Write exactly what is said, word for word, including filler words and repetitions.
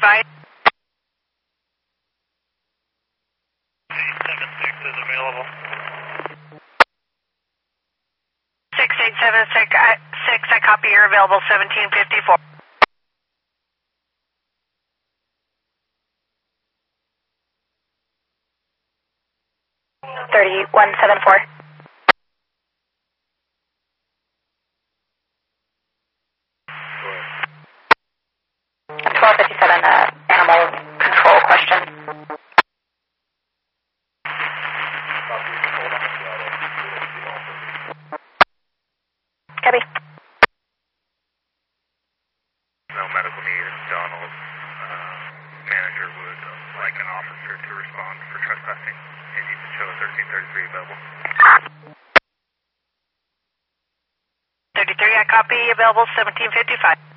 advised. seven six is available. six eight seven six, I, six, I copy you're available seventeen fifty-four. thirty-one seventy-four. twelve fifty-seven, uh, animal control question. Copy. No medical need. Donald, uh, manager would uh, like an officer to respond for trespassing, and you can show thirteen thirty-three available. thirty-three, I copy available seventeen fifty-five.